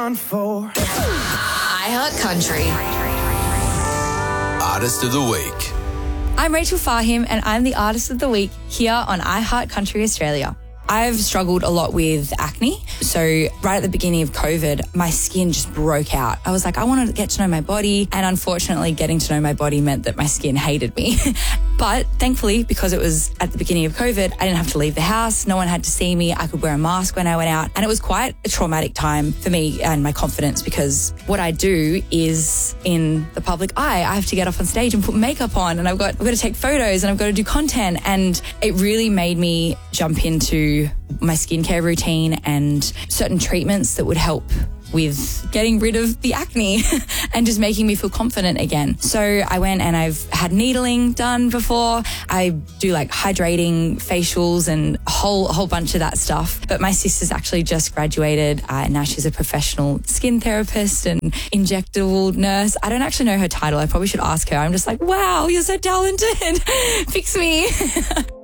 run for. I Heart Country. Artist of the Week. I'm Rachel Fahim and I'm the Artist of the Week here on I Heart Country Australia. I've struggled a lot with acne. So right at the beginning of COVID, my skin just broke out. I was like, I wanted to get to know my body. And unfortunately, getting to know my body meant that my skin hated me. But thankfully, because it was at the beginning of COVID, I didn't have to leave the house. No one had to see me. I could wear a mask when I went out. And it was quite a traumatic time for me and my confidence, because what I do is in the public eye, I have to get up on stage and put makeup on, and I've got to take photos and I've got to do content. And it really made me jump into my skincare routine and certain treatments that would help with getting rid of the acne and just making me feel confident again. So I went and I've had needling done before. I do like hydrating facials and a whole bunch of that stuff. But my sister's actually just graduated and now she's a professional skin therapist and injectable nurse. I don't actually know her title. I probably should ask her. I'm just like, wow, you're so talented. Fix me.